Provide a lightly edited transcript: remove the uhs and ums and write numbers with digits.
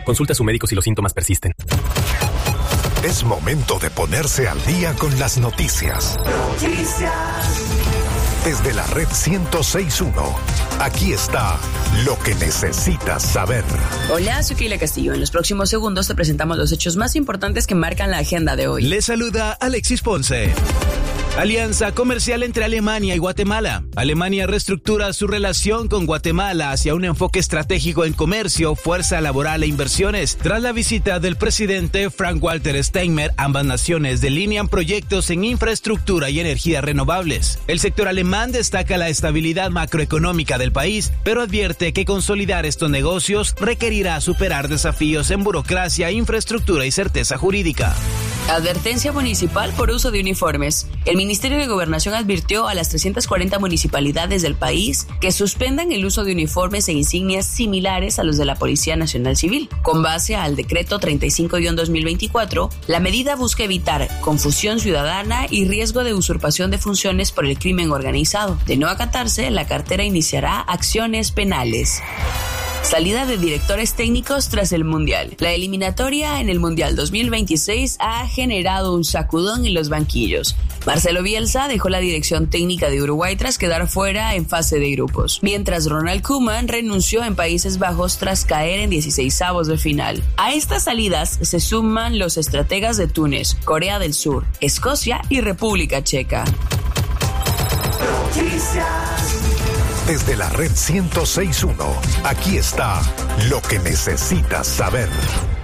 Consulte a su médico si los síntomas persisten. Es momento de ponerse al día con las noticias. Desde la red 106.1, aquí está lo que necesitas saber. Hola, soy Keila Castillo. En los próximos segundos te presentamos los hechos más importantes que marcan la agenda de hoy. Les saluda Alexis Ponce. Alianza comercial entre Alemania y Guatemala. Alemania reestructura su relación con Guatemala hacia un enfoque estratégico en comercio, fuerza laboral e inversiones. Tras la visita del presidente Frank-Walter Steinmeier, ambas naciones delinean proyectos en infraestructura y energías renovables. El sector alemán destaca la estabilidad macroeconómica del país, pero advierte que consolidar estos negocios requerirá superar desafíos en burocracia, infraestructura y certeza jurídica. Advertencia municipal por uso de uniformes. El Ministerio de Gobernación advirtió a las 340 municipalidades del país que suspendan el uso de uniformes e insignias similares a los de la Policía Nacional Civil. Con base al decreto 35-2024, la medida busca evitar confusión ciudadana y riesgo de usurpación de funciones por el crimen organizado. De no acatarse, la cartera iniciará acciones penales. Salida de directores técnicos tras el Mundial. La eliminatoria en el Mundial 2026 ha generado un sacudón en los banquillos. Marcelo Bielsa dejó la dirección técnica de Uruguay tras quedar fuera en fase de grupos, mientras Ronald Koeman renunció en Países Bajos tras caer en 16avos de final. A estas salidas se suman los estrategas de Túnez, Corea del Sur, Escocia y República Checa. Desde la red 106.1, aquí está lo que necesitas saber.